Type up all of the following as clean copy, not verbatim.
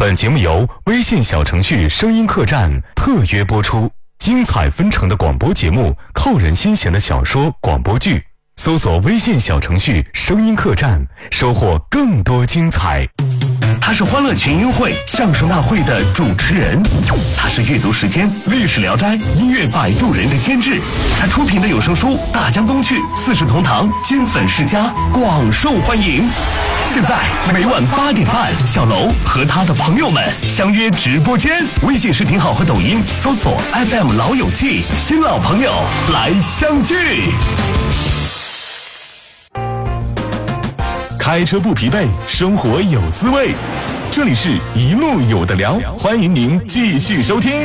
本节目由微信小程序声音客栈特约播出，精彩纷呈的广播节目，扣人心弦的小说广播剧，搜索微信小程序声音客栈，收获更多精彩。 他是欢乐群英会相声大会的主持人，他是阅读时间历史聊斋音乐摆渡人的监制，他出品的有声书《大江东去》四世同堂金粉世家广受欢迎。现在每晚8点半，小楼和他的朋友们相约直播间，微信视频号和抖音搜索 FM 老友记，新老朋友来相聚。 开车不疲惫，生活有滋味。这里是一路有的聊，欢迎您继续收听。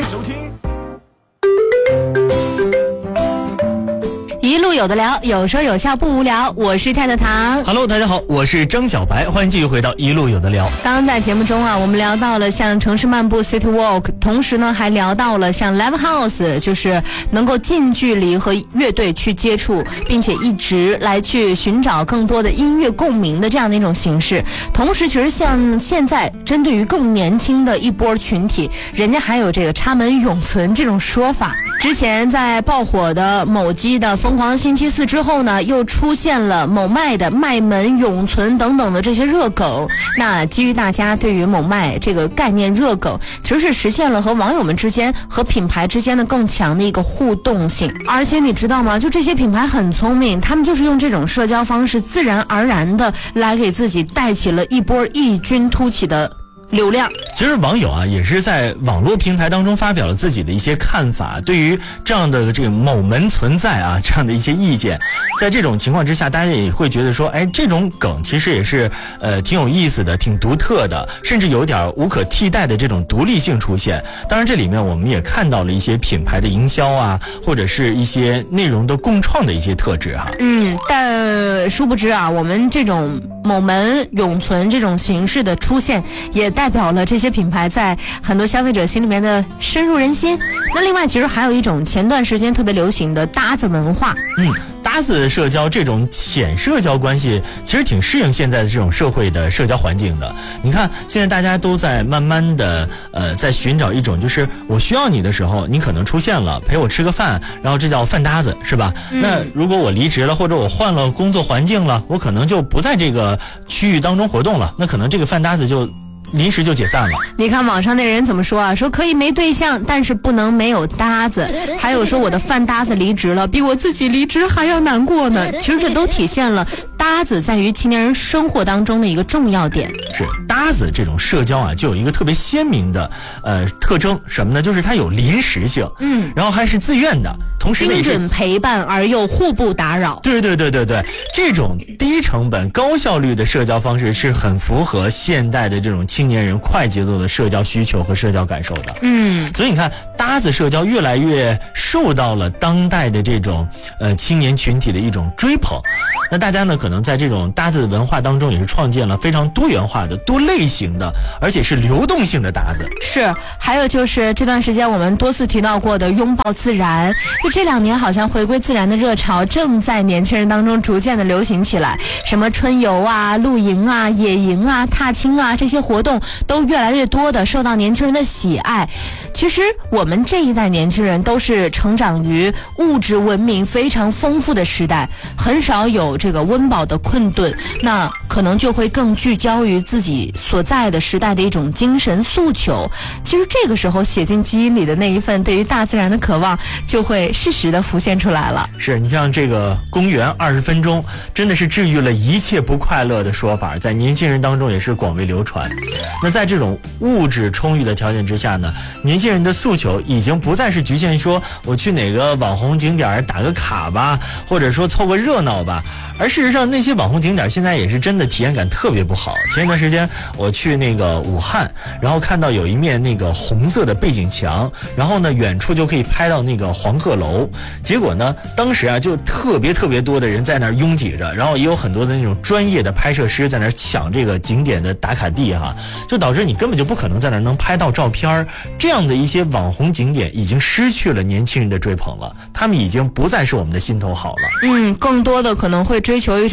一路有的聊，有说有笑不无聊。我是太太糖。 Hello， 大家好，我是张小白，欢迎继续回到一路有的聊。 刚刚在节目中啊，我们聊到了像城市漫步 City Walk， 同时呢还聊到了像 Live House， 就是能够近距离和乐队去接触，并且一直来去寻找更多的音乐共鸣的这样的一种形式。同时其实像现在针对于更年轻的一波群体，人家还有这个插门永存这种说法。之前在爆火的某机的疯狂星期四之后呢，又出现了某麦的卖门永存等等的这些热梗。那基于大家对于某麦这个概念热梗，其实是实现了和网友们之间和品牌之间的更强的一个互动性。而且你知道吗，就这些品牌很聪明，他们就是用这种社交方式自然而然的来给自己带起了一波异军突起的流量。 其实网友啊也是在网络平台当中发表了自己的一些看法，对于这样的这个某门存在啊这样的一些意见。在这种情况之下，大家也会觉得说，哎，这种梗其实也是挺有意思的，挺独特的，甚至有点无可替代的这种独立性出现。当然这里面我们也看到了一些品牌的营销啊，或者是一些内容的共创的一些特质哈。 但殊不知啊，我们这种某门永存这种形式的出现，也代表了这些品牌在很多消费者心里面的深入人心。那另外其实还有一种前段时间特别流行的搭子文化。 搭子社交这种浅社交关系其实挺适应现在的这种社会的社交环境的。你看现在大家都在慢慢的在寻找一种，就是我需要你的时候你可能出现了，陪我吃个饭，然后这叫饭搭子，是吧？那如果我离职了，或者我换了工作环境了，我可能就不在这个区域当中活动了，那可能这个饭搭子就临时就解散了。 你看网上那人怎么说啊？说可以没对象，但是不能没有搭子。还有说我的饭搭子离职了，比我自己离职还要难过呢。其实这都体现了搭子在于青年人生活当中的一个重要点。 是搭子这种社交啊，就有一个特别鲜明的特征，什么呢？就是它有临时性，然后还是自愿的，同时精准陪伴而又互不打扰。 对，这种低成本高效率的社交方式是很符合现代的这种青年人快节奏的社交需求和社交感受的。所以你看搭子社交越来越受到了当代的这种青年群体的一种追捧。那大家呢可能在这种搭子文化当中也是创建了非常多元化的多类型的而且是流动性的搭子。 是，还有就是这段时间我们多次提到过的拥抱自然，就这2年好像回归自然的热潮正在年轻人当中逐渐的流行起来。什么春游啊、露营啊、野营啊、踏青啊，这些活动都越来越多的受到年轻人的喜爱。其实我们这一代年轻人都是成长于物质文明非常丰富的时代，很少有这个温饱的困顿，那可能就会更聚焦于自己所在的时代的一种精神诉求。其实这个时候写进基因里的那一份对于大自然的渴望就会适时的浮现出来了。 是，你像这个公园20分钟真的是治愈了一切不快乐的说法，在年轻人当中也是广为流传。那在这种物质充裕的条件之下呢，年轻人的诉求已经不再是局限说我去哪个网红景点打个卡吧，或者说凑个热闹吧，而事实上那些网红景点现在也是真的体验感特别不好。前一段时间我去那个武汉，然后看到有一面那个红色的背景墙，然后呢远处就可以拍到那个黄鹤楼，结果呢当时啊就特别多的人在那儿拥挤着，然后也有很多的那种专业的拍摄师在那儿抢这个景点的打卡地哈，就导致你根本就不可能在那儿能拍到照片。这样的一些网红景点已经失去了年轻人的追捧了，他们已经不再是我们的心头好了。 更多的可能会追求一种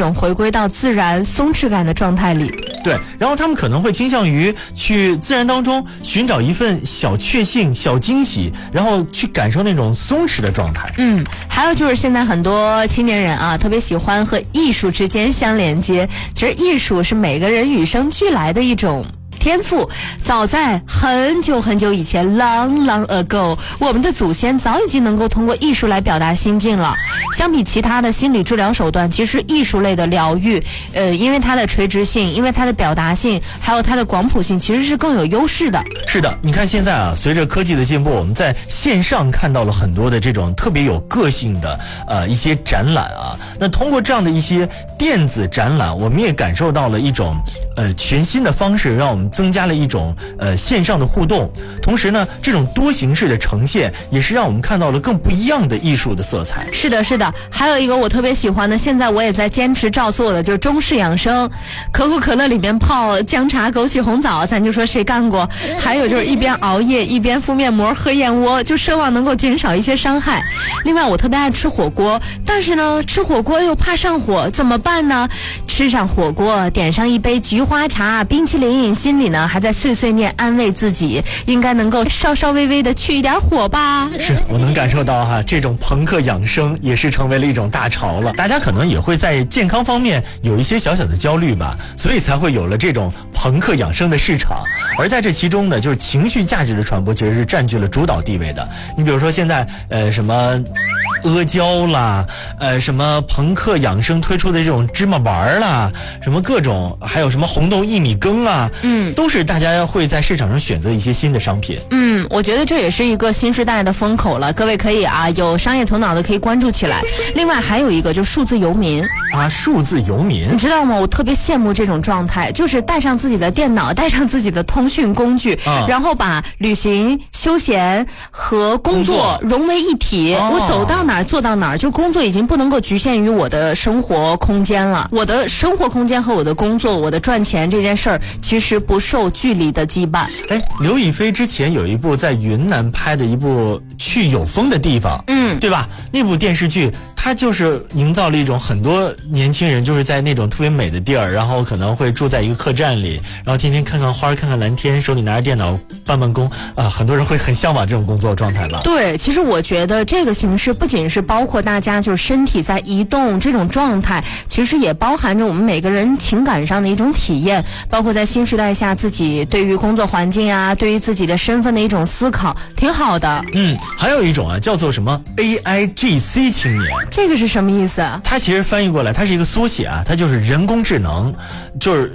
种回归到自然松弛感的状态里。 对，然后他们可能会倾向于去自然当中寻找一份小确幸、小惊喜，然后去感受那种松弛的状态。 还有就是现在很多青年人啊，特别喜欢和艺术之间相连接。其实艺术是每个人与生俱来的一种天赋，早在很久很久以前 long ago， 我们的祖先早已经能够通过艺术来表达心境了。相比其他的心理治疗手段，其实艺术类的疗愈，因为它的垂直性，因为它的表达性，还有它的广谱性，其实是更有优势的。 是的，你看现在啊，随着科技的进步，我们在线上看到了很多的这种特别有个性的一些展览啊。那通过这样的一些电子展览，我们也感受到了一种全新的方式，让我们增加了一种线上的互动。同时呢，这种多形式的呈现也是让我们看到了更不一样的艺术的色彩。 是的，是的。还有一个我特别喜欢的，现在我也在坚持照做的，就是中式养生。可口可乐里面泡姜茶、枸杞红枣，咱就说谁干过？还有就是一边熬夜一边敷面膜、喝燕窝，就奢望能够减少一些伤害。另外，我特别爱吃火锅，但是呢，吃火锅又怕上火，怎么办呢？吃上火锅，点上一杯菊花茶、冰淇淋，心里呢还在碎碎念安慰自己，应该能够稍稍微微的去一点火吧。 是我能感受到哈，这种朋克养生也是成为了一种大潮了。大家可能也会在健康方面有一些小小的焦虑吧，所以才会有了这种朋克养生的市场。而在这其中呢，就是情绪价值的传播其实是占据了主导地位的。你比如说现在什么阿胶啦，什么朋克养生推出的这种芝麻丸啦，什么各种，还有什么红豆薏米羹啊，都是大家会在市场上选择一些新的商品。 我觉得这也是一个新时代的风口了，各位可以啊，有商业头脑的可以关注起来。另外还有一个就是数字游民啊，数字游民， 你知道吗？我特别羡慕这种状态，就是带上自己的电脑，带上自己的通讯工具，然后把旅行、休闲和工作融为一体。我走到哪儿做到哪儿，就工作已经不能够局限于我的生活空间了。我的生活空间和我的工作、我的赚钱这件事儿，其实不受距离的羁绊。 刘亦菲之前有一部在云南拍的一部去有风的地方，对吧？那部电视剧它就是营造了一种很多年轻人就是在那种特别美的地儿，然后可能会住在一个客栈里，然后天天看看花、看看蓝天，手里拿着电脑办公很多人会很向往这种工作状态吧。 对，其实我觉得这个形式不仅是包括大家就是身体在移动这种状态，其实也包含着我们每个人情感上的一种体验，包括在新时代下自己对于工作环境啊，对于自己的身份的一种思考，挺好的。 还有一种啊，叫做什么 AIGC 青年。 这个是什么意思啊？ 它其实翻译过来，它是一个缩写啊，它就是人工智能，就是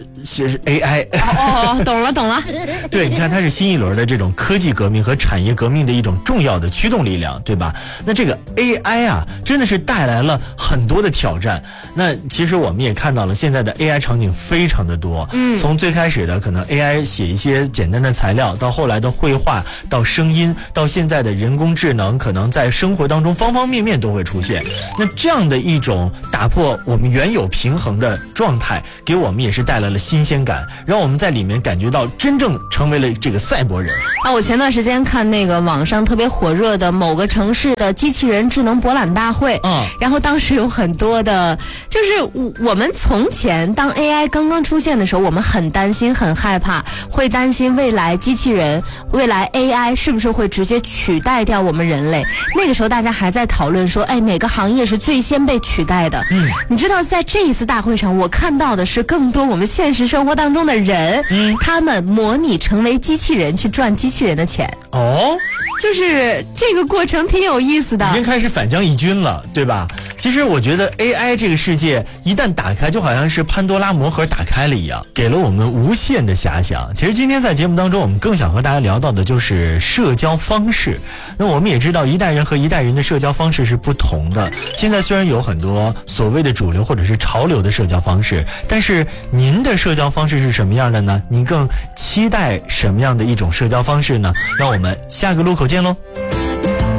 AI。 懂了。 对，你看它是新一轮的这种科技革命和产业革命的一种重要的驱动力量，对吧？那这个 AI 啊，真的是带来了很多的挑战。那其实我们也看到了，现在的 AI 场景非常的多，从最开始的可能 AI 写一些简单的材料，到后来的绘画，到声音，到现在的人工智能，可能在生活当中方方面面都会出现。那这样的一种打破我们原有平衡的状态，给我们也是带来了新鲜感，让我们在里面感觉到真正成为了这个赛博人。 我前段时间看那个网上特别火热的某个城市的机器人智能博览大会，然后当时有很多的，就是我们从前当 AI 刚刚出现的时候，我们很担心很害怕，会担心未来机器人、未来 AI 是不是会直接取代掉我们人类。那个时候大家还在讨论说，哪个行业是最先被取代的。你知道在这一次大会上，我看到的是更多我们现实生活当中的人，他们模拟成为机器人去赚机器人的钱。就是这个过程挺有意思的， 已经开始反将一军了，对吧？其实我觉得 AI 这个世界一旦打开，就好像是潘多拉魔盒打开了一样，给了我们无限的遐想。其实今天在节目当中，我们更想和大家聊到的就是社交方式。那我们也知道，一代人和一代人的社交方式是不同的。现在虽然有很多所谓的主流或者是潮流的社交方式，但是您的社交方式是什么样的呢？您更期待什么样的一种社交方式呢？那我们下个路口见喽。